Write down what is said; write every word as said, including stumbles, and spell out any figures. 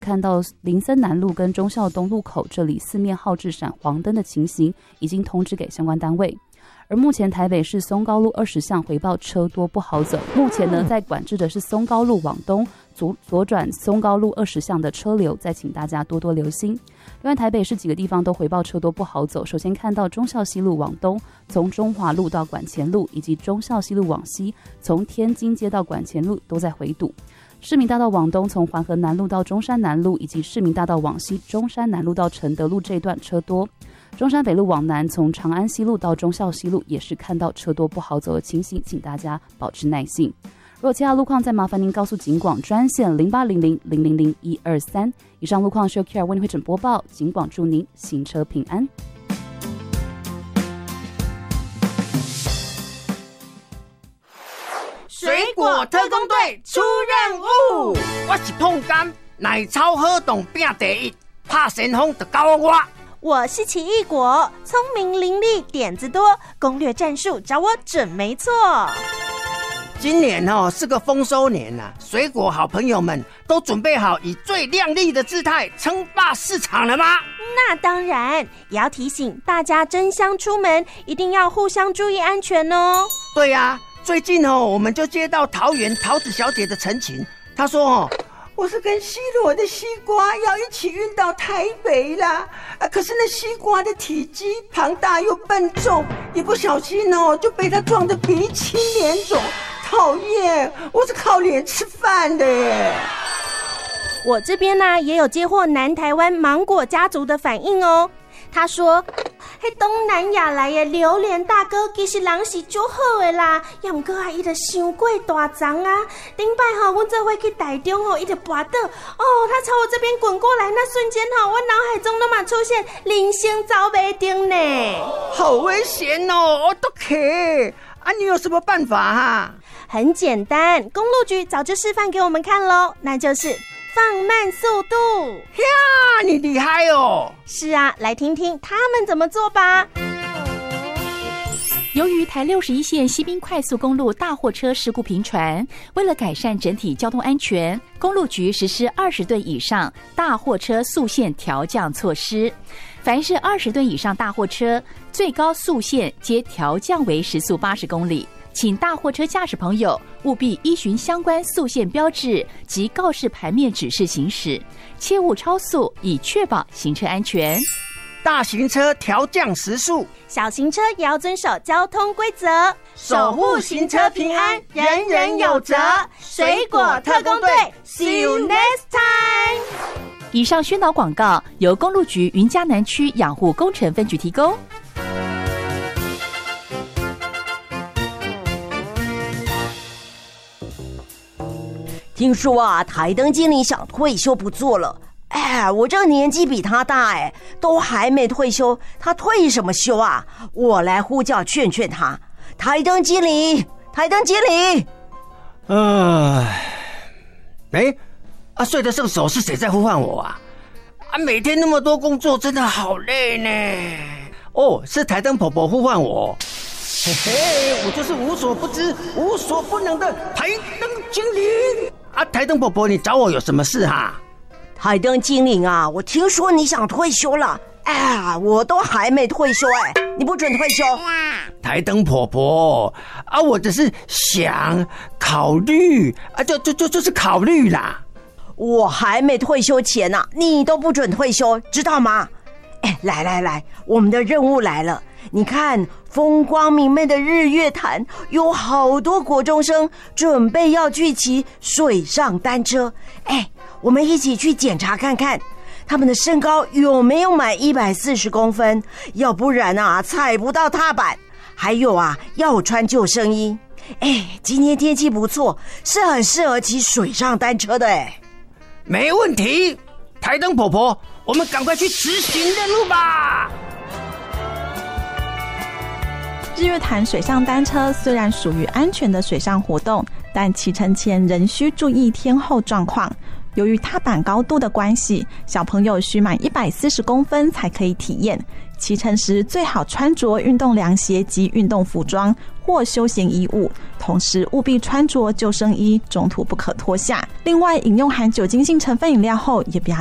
看到林森南路跟忠孝东路口这里四面号志闪黄灯的情形，已经通知给相关单位。而目前台北市松高路二十巷回报车多不好走，目前呢在管制的是松高路往东左左转松高路二十巷的车流，再请大家多多留心。另外台北市几个地方都回报车多不好走，首先看到忠孝西路往东从中华路到管前路，以及忠孝西路往西从天津街到管前路都在回堵。市民大道往东从环河南路到中山南路，以及市民大道往西中山南路到承德路这一段车多。中山北路往南从长安西路到忠孝西路也是看到车多不好走的情形，请大家保持耐性。如果其他路况，再麻烦您告诉警广专线零八零零零零零一二三。以上路况是由 Care 为您会诊播报，警广祝您行车平安。 水果特工队出任务，我是碰柑，奶超好动拼第一，拍旋风就交我。 我是奇异果，聪明伶俐，点子多，攻略战术找我准没错。 今年哦是个丰收年啊，水果好朋友们都准备好以最亮丽的姿态称霸市场了吗？ 那当然，也要提醒大家争相出门，一定要互相注意安全哦。 对啊，最近哦我们就接到桃园桃子小姐的陈情，她说哦。我是跟西螺的西瓜要一起运到台北啦，啊，可是那西瓜的体积庞大又笨重，一不小心哦就被它撞得鼻青脸肿，讨厌！我是靠脸吃饭的耶。 我这边呢、啊、也有接获南台湾芒果家族的反应哦，他说。迄东南亚来的榴莲大哥，其实人是足好的啦，也不过啊，伊就伤过大张啊。顶摆吼，阮做伙去台中吼，伊就跋倒，哦，他朝我这边滚过来，那瞬间吼，我脑海中都嘛出现人生走不定呢。 好危险哦，我都可啊，你有什么办法哈、啊？ 很简单，公路局早就示范给我们看咯，那就是放慢速度。 呀，你厉害哦！ 是啊，来听听他们怎么做吧。 由于台六十一线西滨快速公路大货车事故频传，为了改善整体交通安全，公路局实施二十吨以上大货车速限调降措施。凡是二十吨以上大货车，最高速限皆调降为时速八十公里。请大货车驾驶朋友务必依循相关速限标志及告示牌面指示行驶，切勿超速，以确保行车安全。 大型车调降时速， 小型车也要遵守交通规则， 守护行车平安，人人有责。 水果特工队 ，See you next time。 以上宣导广告由公路局云嘉南区养护工程分局提供。 听说啊，台灯经理想退休不做了。哎，我这个年纪比他大，哎，都还没退休，他退什么休啊？我来呼叫劝劝他。台灯经理，台灯经理。 唉，哎，啊，睡得正熟是谁在呼唤我啊？啊，每天那么多工作，真的好累呢。哦，是台灯婆婆呼唤我。嘿嘿，我就是无所不知、无所不能的台灯精灵啊！台灯婆婆，你找我有什么事哈？ 台灯精灵啊，我听说你想退休了，哎，我都还没退休，哎，你不准退休。 台灯婆婆啊，我只是想考虑啊，就就就就是考虑啦。 我还没退休前啊，你都不准退休，知道吗？哎，来来来，我们的任务来了。你看，风光明媚的日月潭有好多国中生准备要去骑水上单车。哎，我们一起去检查看看，他们的身高有没有满一百四十公分，要不然啊，踩不到踏板。还有啊，要穿救生衣。哎，今天天气不错，是很适合骑水上单车的。哎， 没问题，台灯婆婆，我们赶快去执行任务吧。 日月潭水上单车虽然属于安全的水上活动，但启程前仍需注意天候状况。 由于踏板高度的关系，小朋友需满一百四十公分才可以体验。骑乘时最好穿着运动凉鞋及运动服装或休闲衣物，同时务必穿着救生衣，中途不可脱下。另外，饮用含酒精性成分饮料后，也不要